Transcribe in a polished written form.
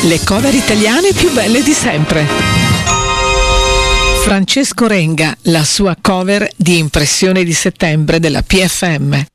Le cover italiane più belle di sempre. Francesco Renga, la sua cover di Impressione di settembre della PFM.